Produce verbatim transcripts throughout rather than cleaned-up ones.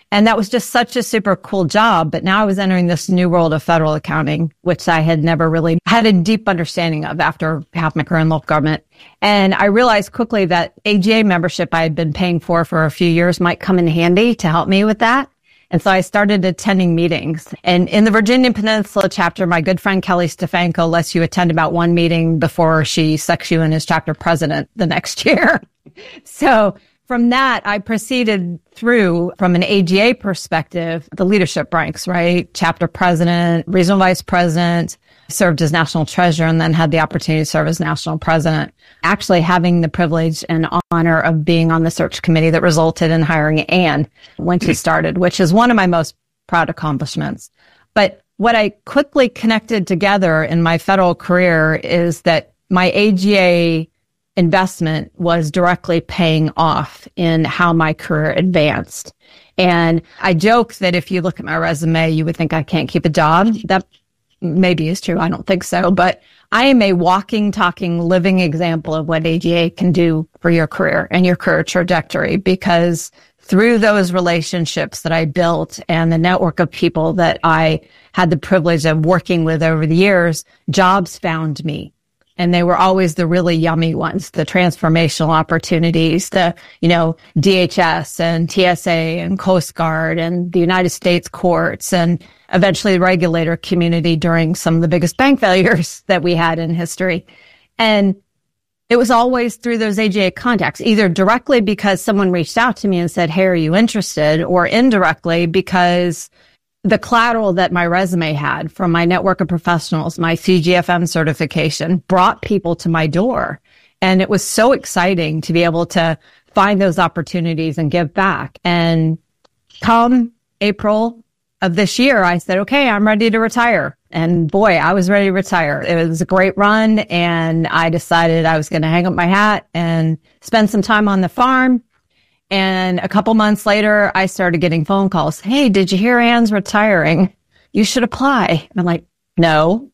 And that was just such a super cool job. But now I was entering this new world of federal accounting, which I had never really had a deep understanding of after half my career in local government. And I realized quickly that A G A membership I had been paying for for a few years might come in handy to help me with that. And so I started attending meetings. And in the Virginia Peninsula chapter, my good friend Kelly Stefanko lets you attend about one meeting before she sucks you in as chapter president the next year. So from that, I proceeded through, from an A G A perspective, the leadership ranks, right? Chapter president, regional vice president, served as national treasurer, and then had the opportunity to serve as national president. Actually having the privilege and honor of being on the search committee that resulted in hiring Anne when she started, which is one of my most proud accomplishments. But what I quickly connected together in my federal career is that my A G A investment was directly paying off in how my career advanced. And I joke that if you look at my resume, you would think I can't keep a job. That maybe is true. I don't think so. But I am a walking, talking, living example of what A G A can do for your career and your career trajectory, because through those relationships that I built and the network of people that I had the privilege of working with over the years, jobs found me. And they were always the really yummy ones, the transformational opportunities, the, you know, D H S and T S A and Coast Guard and the United States courts and eventually the regulator community during some of the biggest bank failures that we had in history. And it was always through those A G A contacts, either directly because someone reached out to me and said, hey, are you interested? Or indirectly because the collateral that my resume had from my network of professionals, my C G F M certification, brought people to my door. And it was so exciting to be able to find those opportunities and give back. And come April of this year, I said, okay, I'm ready to retire. And boy, I was ready to retire. It was a great run. And I decided I was going to hang up my hat and spend some time on the farm. And a couple months later, I started getting phone calls. Hey, did you hear Anne's retiring? You should apply. And I'm like, no,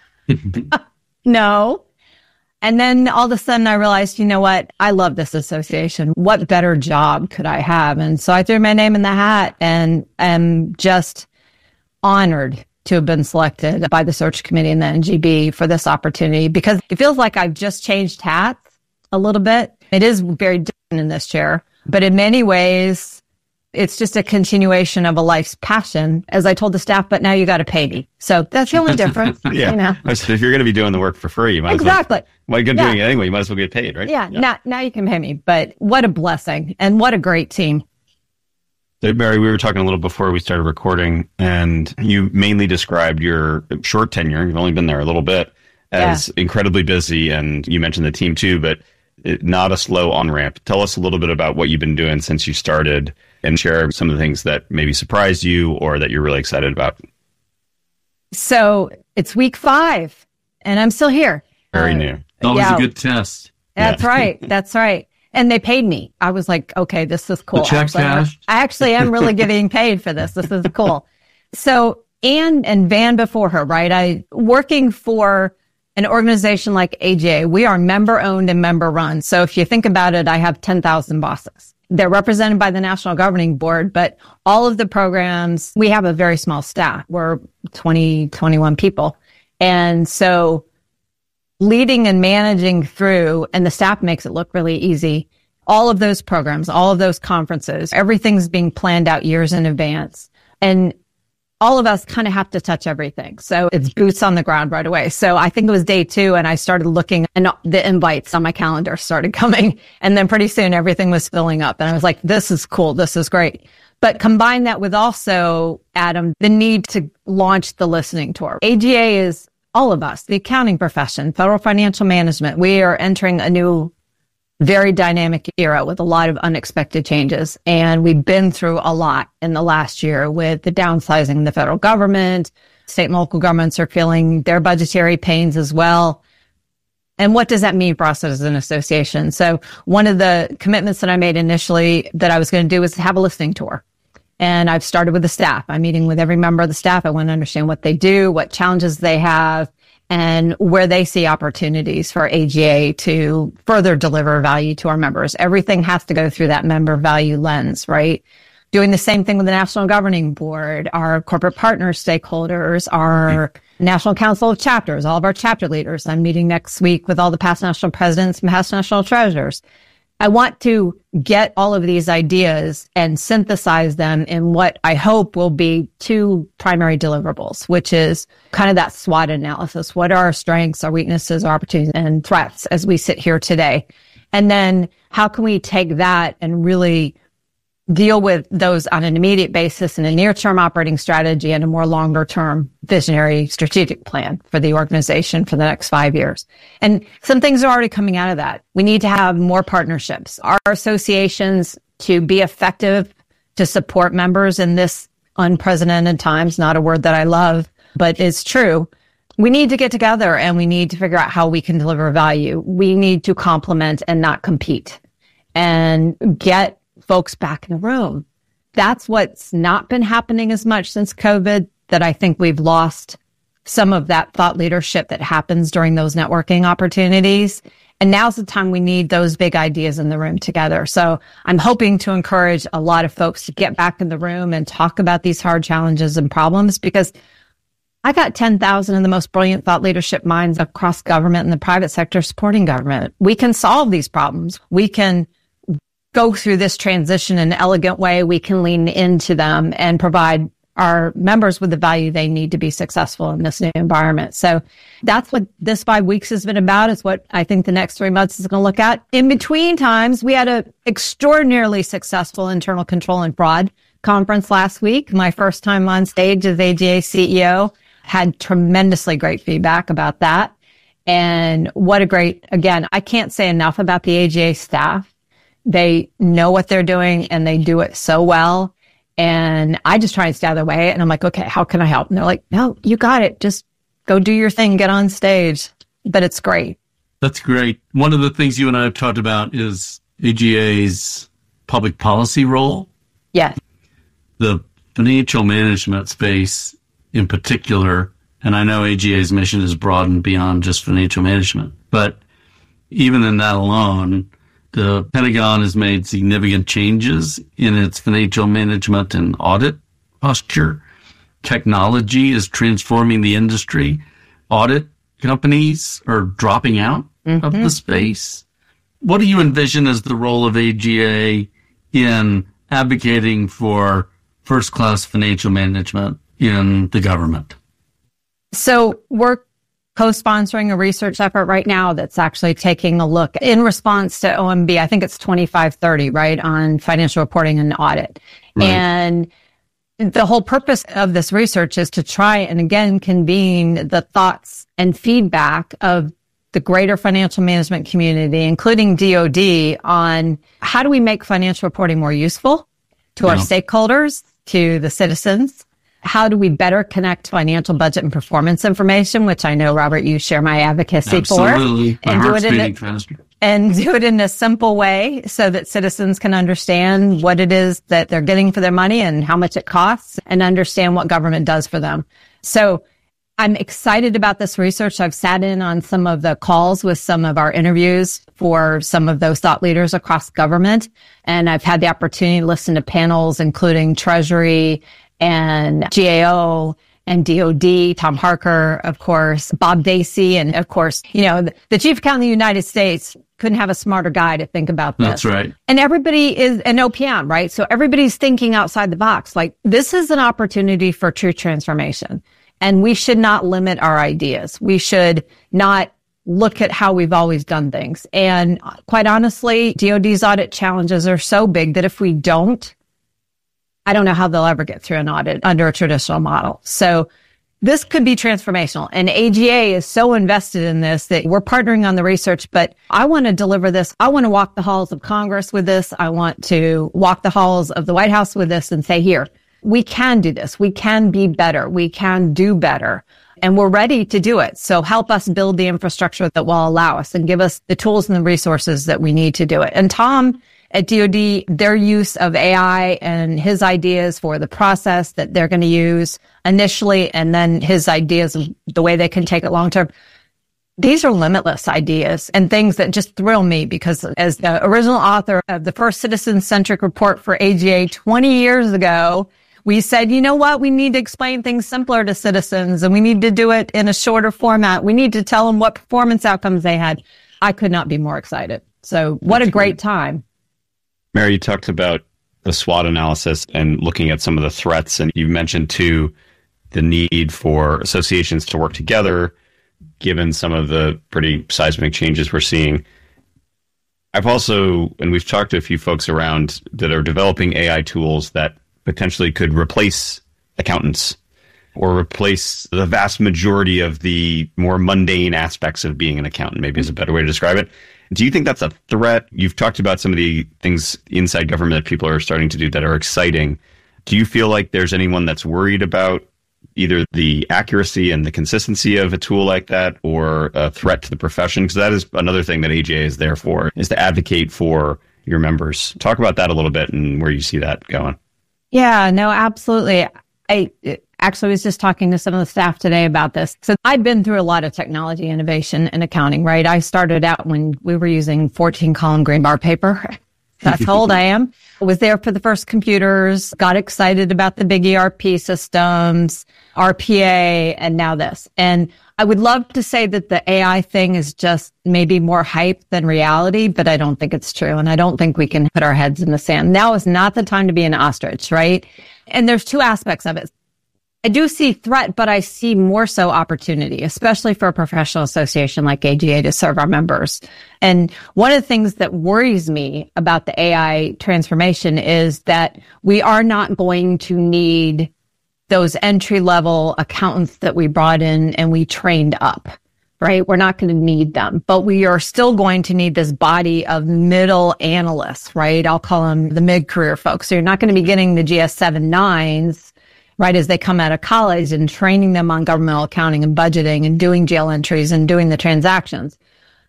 no. And then all of a sudden I realized, you know what? I love this association. What better job could I have? And so I threw my name in the hat and am just honored to have been selected by the search committee and the N G B for this opportunity, because it feels like I've just changed hats a little bit. It is very different in this chair. But in many ways, it's just a continuation of a life's passion. As I told the staff, but now you got to pay me. So that's the only difference. yeah. You know? So if you're going to be doing the work for free, you might exactly. as well. Well, you're yeah. doing it anyway. You might as well get paid, right? Yeah, yeah. Now, now you can pay me. But what a blessing and what a great team. So, Mary, we were talking a little before we started recording, and you mainly described your short tenure. You've only been there a little bit as yeah. incredibly busy, and you mentioned the team too, but it, not a slow on-ramp. Tell us a little bit about what you've been doing since you started and share some of the things that maybe surprised you or that you're really excited about. So it's week five, and I'm still here. Very uh, new. Always yeah. a good test. That's yeah. right. That's right. And they paid me. I was like, okay, this is cool. The check cashed. I actually am really getting paid for this. This is cool. So Anne and Van before her, right? I working for an organization like A G A, we are member owned and member run. So if you think about it, I have ten thousand bosses. They're represented by the National Governing Board, but all of the programs, we have a very small staff. We're twenty, twenty-one people. And so leading and managing through, and the staff makes it look really easy, all of those programs, all of those conferences, everything's being planned out years in advance. And all of us kind of have to touch everything. So it's boots on the ground right away. So I think it was day two and I started looking and the invites on my calendar started coming. And then pretty soon everything was filling up. And I was like, this is cool. This is great. But combine that with also, Adam, the need to launch the listening tour. A G A is all of us, the accounting profession, federal financial management. We are entering a new, very dynamic era with a lot of unexpected changes. And we've been through a lot in the last year with the downsizing of the federal government. State and local governments are feeling their budgetary pains as well. And what does that mean for us as an association? So one of the commitments that I made initially that I was going to do was have a listening tour. And I've started with the staff. I'm meeting with every member of the staff. I want to understand what they do, what challenges they have, and where they see opportunities for A G A to further deliver value to our members. Everything has to go through that member value lens, right? doing the same thing with the National Governing Board, our corporate partner stakeholders, our National Council of Chapters, all of our chapter leaders. I'm meeting next week with all the past national presidents and past national treasurers. I want to get all of these ideas and synthesize them in what I hope will be two primary deliverables, which is kind of that SWOT analysis. What are our strengths, our weaknesses, our opportunities, and threats as we sit here today? And then how can we take that and really deal with those on an immediate basis in a near-term operating strategy and a more longer-term visionary strategic plan for the organization for the next five years. And some things are already coming out of that. We need to have more partnerships. Our associations, to be effective, to support members in this unprecedented times, not a word that I love, but it's true. We need to get together and we need to figure out how we can deliver value. We need to complement and not compete and get folks back in the room. That's what's not been happening as much since COVID, that I think we've lost some of that thought leadership that happens during those networking opportunities. And now's the time we need those big ideas in the room together. So I'm hoping to encourage a lot of folks to get back in the room and talk about these hard challenges and problems, because I got ten thousand of the most brilliant thought leadership minds across government and the private sector supporting government. We can solve these problems. We can go through this transition in an elegant way. We can lean into them and provide our members with the value they need to be successful in this new environment. So that's what this five weeks has been about. It's what I think the next three months is going to look at. In between times, we had an extraordinarily successful internal control and fraud conference last week. My first time on stage as A G A C E O. Had tremendously great feedback about that. And what a great, again, I can't say enough about the A G A staff. They know what they're doing and they do it so well. And I just try and stay out of their way. And I'm like, okay, how can I help? And they're like, no, you got it. Just go do your thing, get on stage. But it's great. That's great. One of the things you and I have talked about is A G A's public policy role. Yes. The financial management space in particular, and I know A G A's mission is broadened beyond just financial management, but even in that alone, the Pentagon has made significant changes in its financial management and audit posture. Technology is transforming the industry. Audit companies are dropping out mm-hmm. of the space. What do you envision as the role of A G A in advocating for first-class financial management in the government? So we're co-sponsoring a research effort right now that's actually taking a look in response to O M B. I think it's twenty-five thirty, right, on financial reporting and audit. Right. And the whole purpose of this research is to try and, again, convene the thoughts and feedback of the greater financial management community, including D O D, on how do we make financial reporting more useful to yeah. our stakeholders, to the citizens. How do we better connect financial budget and performance information, which I know, Robert, you share my advocacy Absolutely. for. And do, it in a, and do it in a simple way so that citizens can understand what it is that they're getting for their money and how much it costs, and understand what government does for them. So I'm excited about this research. I've sat in on some of the calls with some of our interviews for some of those thought leaders across government. And I've had the opportunity to listen to panels, including Treasury and G A O and D O D, Tom Harker, of course, Bob Dacey, and of course, you know, the, the chief accountant of the United States couldn't have a smarter guy to think about this. That's right. And everybody is an O P M, right? So everybody's thinking outside the box. Like, this is an opportunity for true transformation. And we should not limit our ideas. We should not look at how we've always done things. And quite honestly, D O D's audit challenges are so big that if we don't, I don't know how they'll ever get through an audit under a traditional model. So this could be transformational. And A G A is so invested in this that we're partnering on the research, but I want to deliver this. I want to walk the halls of Congress with this. I want to walk the halls of the White House with this and say, here, we can do this. We can be better. We can do better. And we're ready to do it. So help us build the infrastructure that will allow us and give us the tools and the resources that we need to do it. And Tom at D O D, their use of A I and his ideas for the process that they're going to use initially, and then his ideas of the way they can take it long term. these are limitless ideas and things that just thrill me because as the original author of the first citizen-centric report for A G A twenty years ago, we said, you know what? We need to explain things simpler to citizens and we need to do it in a shorter format. We need to tell them what performance outcomes they had. I could not be more excited. So what That's a great, great time. Mary, you talked about the SWOT analysis and looking at some of the threats. And you mentioned too, the need for associations to work together, given some of the pretty seismic changes we're seeing. I've also, and we've talked to a few folks around that are developing A I tools that potentially could replace accountants or replace the vast majority of the more mundane aspects of being an accountant, maybe is a better way to describe it. Do you think that's a threat? You've talked about some of the things inside government that people are starting to do that are exciting. Do you feel like there's anyone that's worried about either the accuracy and the consistency of a tool like that or a threat to the profession? Because that is another thing that A G A is there for, is to advocate for your members. Talk about that a little bit and where you see that going. Yeah, no, absolutely. I actually was just talking to some of the staff today about this. So I've been through a lot of technology innovation in accounting, right? I started out when we were using fourteen column green bar paper. That's how old I am. I was there for the first computers, got excited about the big E R P systems, R P A, and now this. And I would love to say that the A I thing is just maybe more hype than reality, but I don't think it's true. And I don't think we can put our heads in the sand. Now is not the time to be an ostrich, right? And there's two aspects of it. I do see threat, but I see more so opportunity, especially for a professional association like A G A to serve our members. And one of the things that worries me about the A I transformation is that we are not going to need those entry-level accountants that we brought in and we trained up, right? We're not going to need them, but we are still going to need this body of middle analysts, right? I'll call them the mid-career folks. So you're not going to be getting the G S seven nines, right, as they come out of college and training them on governmental accounting and budgeting and doing jail entries and doing the transactions.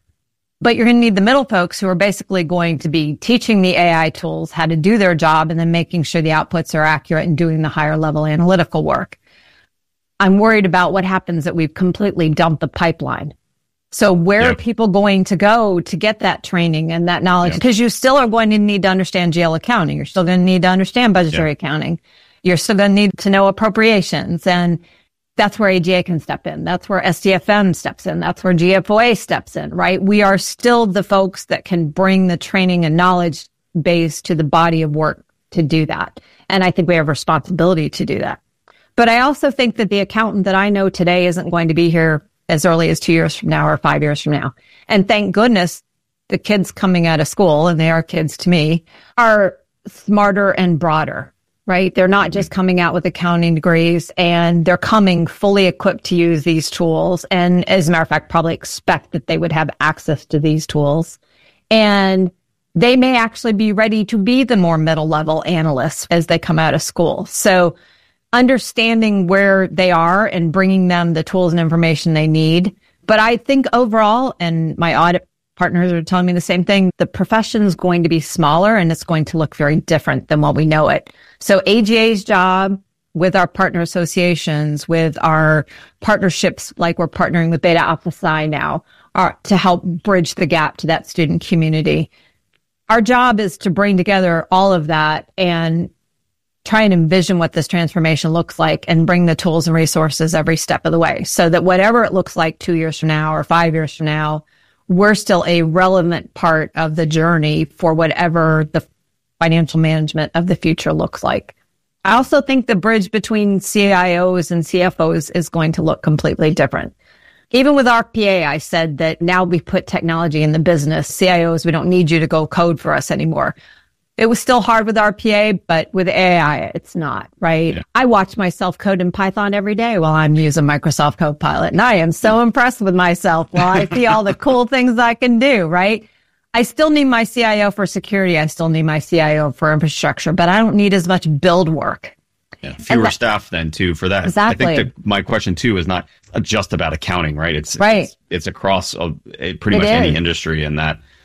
But you're going to need the middle folks who are basically going to be teaching the A I tools how to do their job and then making sure the outputs are accurate and doing the higher level analytical work. I'm worried about what happens that we've completely dumped the pipeline. So where yep. are people going to go to get that training and that knowledge? Because yep. you still are going to need to understand jail accounting. You're still going to need to understand budgetary yep. accounting. You're still going to need to know appropriations. And that's where A G A can step in. That's where S D F M steps in. That's where G F O A steps in, right? We are still the folks that can bring the training and knowledge base to the body of work to do that. And I think we have a responsibility to do that. But I also think that the accountant that I know today isn't going to be here as early as two years from now or five years from now. And thank goodness the kids coming out of school, and they are kids to me, are smarter and broader. Right? They're not just coming out with accounting degrees, and they're coming fully equipped to use these tools. And as a matter of fact, probably expect that they would have access to these tools. And they may actually be ready to be the more middle level analysts as they come out of school. So understanding where they are and bringing them the tools and information they need. But I think overall, and my audit partners are telling me the same thing, the profession is going to be smaller and it's going to look very different than what we know it. So A G A's job with our partner associations, with our partnerships, like we're partnering with Beta Alpha Psi now, are to help bridge the gap to that student community. Our job is to bring together all of that and try and envision what this transformation looks like and bring the tools and resources every step of the way so that whatever it looks like two years from now or five years from now, we're still a relevant part of the journey for whatever the financial management of the future looks like. I also think the bridge between C I Os and C F Os is going to look completely different. Even with R P A, I said that now we put technology in the business. C I Os, we don't need you to go code for us anymore. It was still hard with R P A, but with A I, it's not, right? Yeah. I watch myself code in Python every day while I'm using Microsoft Copilot, and I am so impressed with myself while I see all the cool things I can do, right? I still need my C I O for security. I still need my C I O for infrastructure, but I don't need as much build work. Yeah, fewer that, staff then too for that. Exactly. I think that my question too is not just about accounting, right? It's right. It's, it's across a, a pretty it much is. any industry, and that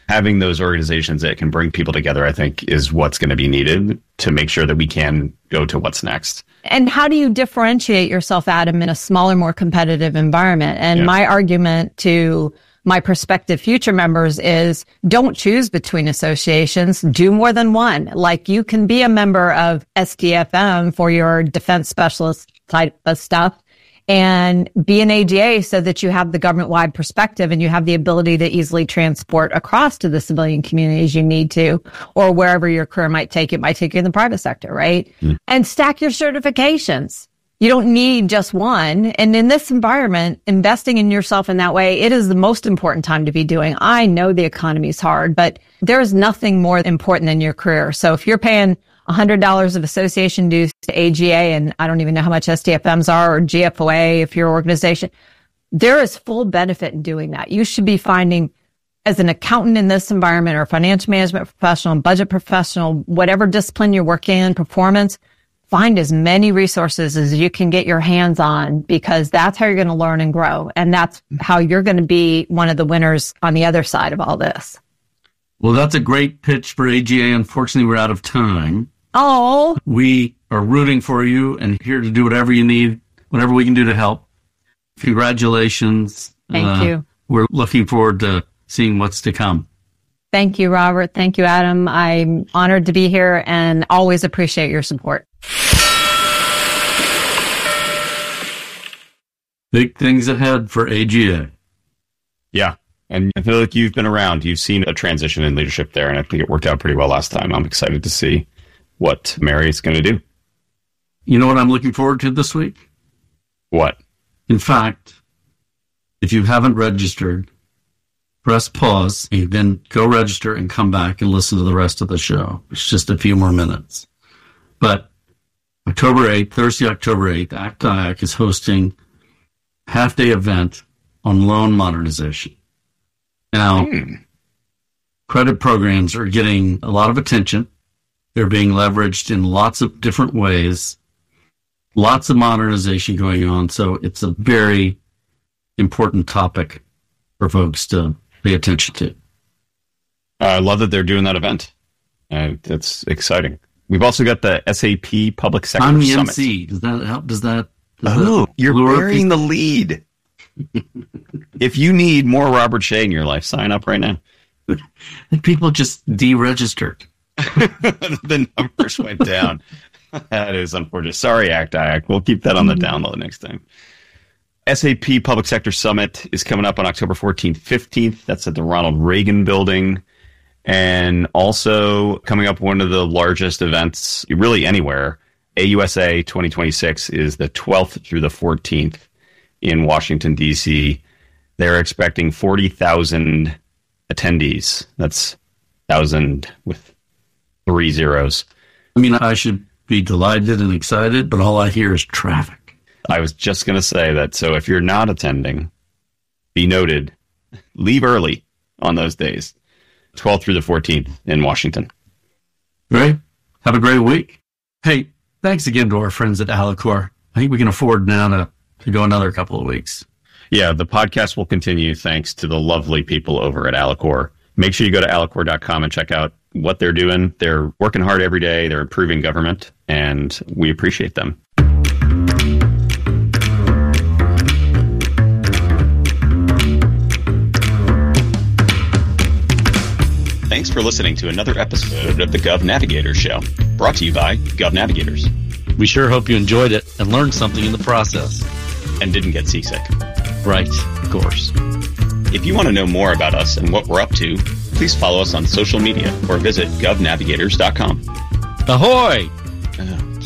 having those organizations that can bring people together, I think, is what's going to be needed to make sure that we can go to what's next. And how do you differentiate yourself, Adam, in a smaller, more competitive environment? And yeah. my argument to my prospective future members is don't choose between associations, do more than one. Like you can be a member of S D F M for your defense specialist type of stuff and be an A G A so that you have the government-wide perspective and you have the ability to easily transport across to the civilian communities you need to, or wherever your career might take you. It might take you in the private sector, right? Mm. And stack your certifications. You don't need just one. And in this environment, investing in yourself in that way, it is the most important time to be doing. I know the economy is hard, but there is nothing more important than your career. So if you're paying one hundred dollars of association dues to A G A, and I don't even know how much S D F Ms are, or G F O A, if your organization, there is full benefit in doing that. You should be finding, as an accountant in this environment, or financial management professional, budget professional, whatever discipline you're working in, performance, find as many resources as you can get your hands on, because that's how you're going to learn and grow. And that's how you're going to be one of the winners on the other side of all this. Well, that's a great pitch for A G A. Unfortunately, we're out of time. Oh, we are rooting for you and here to do whatever you need, whatever we can do to help. Congratulations. Thank uh, you. We're looking forward to seeing what's to come. Thank you, Robert. Thank you, Adam. I'm honored to be here and always appreciate your support. Big things ahead for A G A. Yeah. And I feel like you've been around. You've seen a transition in leadership there, and I think it worked out pretty well last time. I'm excited to see what Mary is going to do. You know what I'm looking forward to this week? What? In fact, if you haven't registered, press pause, and then go register and come back and listen to the rest of the show. It's just a few more minutes. But October eighth, Thursday, October eighth, A C T I A C is hosting a half-day event on loan modernization. Now, hmm. credit programs are getting a lot of attention. They're being leveraged in lots of different ways. Lots of modernization going on. So it's a very important topic for folks to pay attention to. I love that they're doing that event. Uh, that's exciting. We've also got the S A P Public Sector I'm the Summit. M C. Does that help? Does that? Does oh, that you're burying the lead. If you need more Robert Shea in your life, sign up right now. People just deregistered. The numbers went down. That is unfortunate. Sorry, A C T I A C. We'll keep that on the download next time. S A P Public Sector Summit is coming up on October fourteenth, fifteenth. That's at the Ronald Reagan Building. And also coming up, one of the largest events really anywhere, A U S A twenty twenty-six, is the twelfth through the fourteenth in Washington, D C. They're expecting forty thousand attendees. That's one thousand with three zeros. I mean, I should be delighted and excited, but all I hear is traffic. I was just going to say that. So if you're not attending, be noted, leave early on those days, twelfth through the fourteenth in Washington. Great. Have a great week. Hey, thanks again to our friends at Alicorp. I think we can afford now to, to go another couple of weeks. Yeah, the podcast will continue thanks to the lovely people over at Alicorp. Make sure you go to alicorp dot com and check out what they're doing. They're working hard every day. They're improving government, and we appreciate them. Thanks for listening to another episode of the Gov Navigators Show, brought to you by Gov Navigators. We sure hope you enjoyed it and learned something in the process. And didn't get seasick. Right, of course. If you want to know more about us and what we're up to, please follow us on social media or visit gov navigators dot com. Ahoy!